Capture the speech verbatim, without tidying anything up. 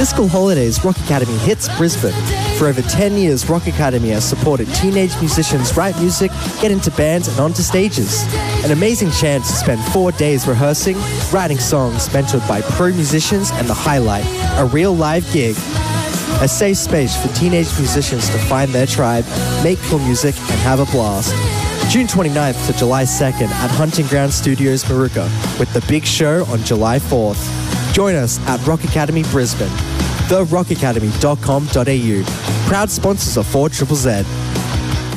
This school holidays, Rock Academy hits Brisbane. For over ten years, Rock Academy has supported teenage musicians write music, get into bands and onto stages. An amazing chance to spend four days rehearsing, writing songs mentored by pro musicians, and the highlight, a real live gig. A safe space for teenage musicians to find their tribe, make cool music and have a blast. June twenty-ninth to July second at Hunting Ground Studios, Maruka, with the big show on July fourth. Join us at Rock Academy Brisbane. the rock academy dot com dot a u. Proud sponsors of four Z Z Z.